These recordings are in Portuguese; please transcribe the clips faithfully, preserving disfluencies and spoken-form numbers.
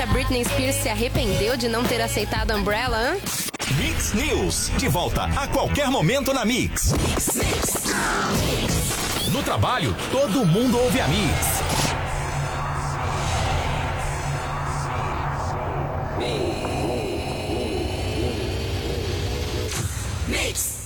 que a Britney Spears se arrependeu de não ter aceitado a Umbrella, hein? Mix News, de volta a qualquer momento na Mix. Mix, Mix. No trabalho, todo mundo ouve a Mix. Mix.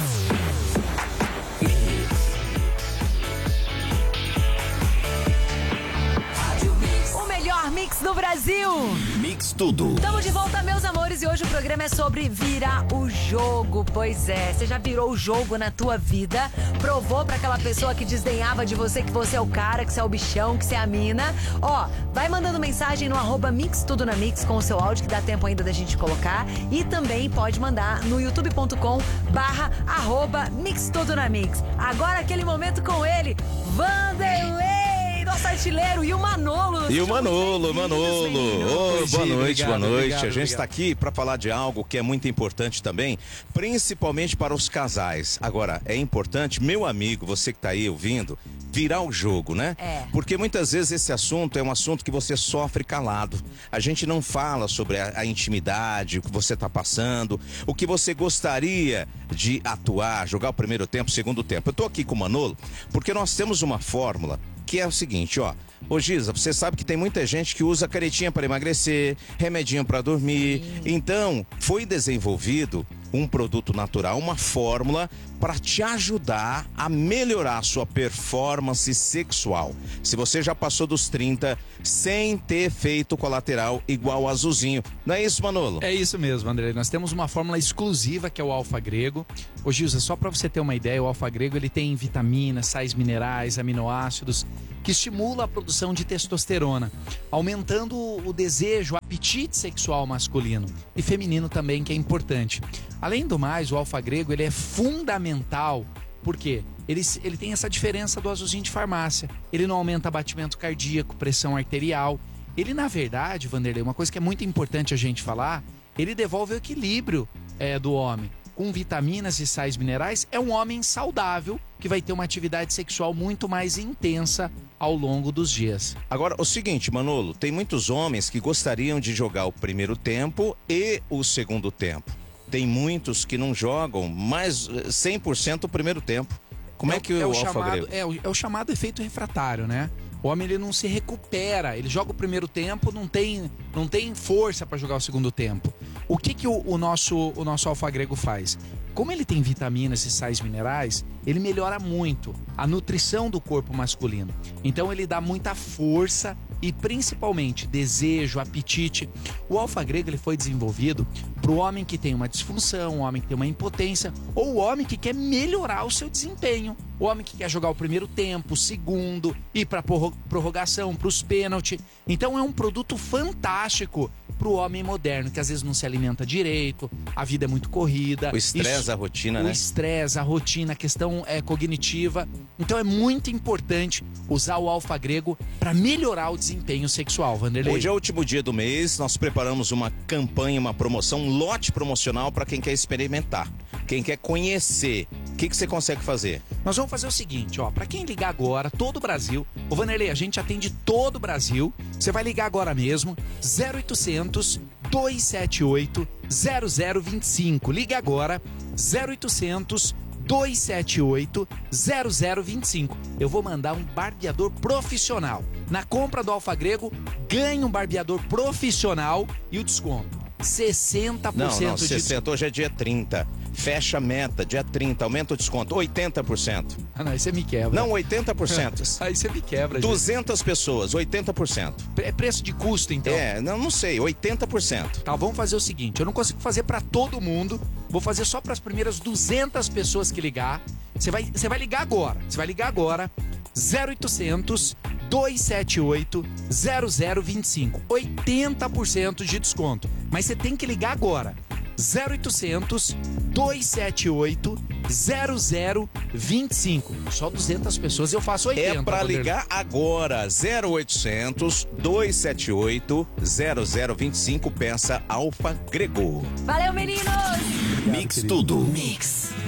O melhor mix do Brasil. Mix tudo. Estamos de volta, meus amores, e hoje o programa é sobre virar o jogo. Pois é, você já virou o jogo na tua vida? Provou pra aquela pessoa que desdenhava de você que você é o cara, que você é o bichão, que você é a mina? Ó, vai mandando mensagem no arroba Mix Tudo na Mix com o seu áudio, que dá tempo ainda da gente colocar. E também pode mandar no youtube ponto com barra arroba Mix Tudo na Mix. Agora aquele momento com ele, Vanderlei, nosso artilheiro, e o Manolo. E o Manolo, Manolo. Oh, boa noite, obrigado, boa noite. obrigado, a gente está obrigado. aqui para falar de algo que é muito importante também, principalmente para os casais. Agora, é importante, meu amigo, você que está aí ouvindo, virar o jogo, né? É. Porque muitas vezes esse assunto é um assunto que você sofre calado. A gente não fala sobre a, a intimidade, o que você está passando, o que você gostaria de atuar, jogar o primeiro tempo, o segundo tempo. Eu tô aqui com o Manolo porque nós temos uma fórmula que é o seguinte, ó. Ô Giza, você sabe que tem muita gente que usa caretinha para emagrecer, remedinho para dormir. Sim. Então, foi desenvolvido um produto natural, uma fórmula para te ajudar a melhorar a sua performance sexual. Se você já passou dos trinta sem ter efeito colateral igual o azulzinho. Não é isso, Manolo? É isso mesmo, André. Nós temos uma fórmula exclusiva que é o Alfa Grego. Ô Gilza, só para você ter uma ideia, o Alfa Grego ele tem vitaminas, sais minerais, aminoácidos que estimula a produção de testosterona, aumentando o desejo, o apetite sexual masculino e feminino também, que é importante. Além do mais, o Alfa Grego ele é fundamental, porque ele, ele tem essa diferença do azulzinho de farmácia. Ele não aumenta batimento cardíaco, pressão arterial. Ele, na verdade, Vanderlei, uma coisa que é muito importante a gente falar, ele devolve o equilíbrio é, do homem. Com vitaminas e sais minerais, é um homem saudável que vai ter uma atividade sexual muito mais intensa ao longo dos dias. Agora, o seguinte, Manolo, tem muitos homens que gostariam de jogar o primeiro tempo e o segundo tempo. Tem muitos que não jogam mais cem por cento o primeiro tempo. Como é, é que é o, o Alfa chamado, Grego... É o, é o chamado efeito refratário, né? O homem ele não se recupera, ele joga o primeiro tempo, não tem, não tem força para jogar o segundo tempo. O que, que o, o, nosso, o nosso Alfa Grego faz? Como ele tem vitaminas e sais minerais, ele melhora muito a nutrição do corpo masculino. Então ele dá muita força e principalmente desejo, apetite. O Alfa Grego ele foi desenvolvido para o homem que tem uma disfunção, o homem que tem uma impotência, ou o homem que quer melhorar o seu desempenho. O homem que quer jogar o primeiro tempo, o segundo, ir para prorrogação, para os pênaltis. Então é um produto fantástico para o homem moderno, que às vezes não se alimenta direito, a vida é muito corrida. O estresse, a rotina, o né? O estresse, a rotina, a questão é, cognitiva. Então é muito importante usar o Alfa Grego para melhorar o desempenho sexual, Vanderlei. Hoje é o último dia do mês, nós preparamos uma campanha, uma promoção, um lote promocional para quem quer experimentar, quem quer conhecer. O que, que você consegue fazer? Nós vamos fazer o seguinte, ó, para quem ligar agora, todo o Brasil, ô Vanderlei, a gente atende todo o Brasil, você vai ligar agora mesmo, zero oitocentos, dois sete oito, zero zero dois cinco, liga agora, zero oitocentos, dois sete oito, zero zero dois cinco. Eu vou mandar um barbeador profissional. Na compra do Alfa Grego, ganha um barbeador profissional e o desconto. sessenta por cento não, não, de sessenta, hoje é dia trinta. Fecha a meta, dia trinta, aumenta o desconto, oitenta por cento. Ah, não, aí você me quebra. Não, oitenta por cento. Aí você me quebra, gente. duzentas pessoas, oitenta por cento. É preço de custo, então? É, não, não sei, oitenta por cento. Tá, vamos fazer o seguinte, eu não consigo fazer pra todo mundo, vou fazer só pras primeiras duzentas pessoas que ligar. Você vai, você vai ligar agora, você vai ligar agora, zero oitocentos, dois sete oito, zero zero dois cinco. oitenta por cento de desconto. Mas você tem que ligar agora. zero oitocentos, dois sete oito, zero zero dois cinco. Só duzentas pessoas e eu faço oitenta. É pra ligar agora. zero oitocentos, dois sete oito, zero zero dois cinco. Peça Alfa Grego. Valeu, meninos! Mix tudo. Mix.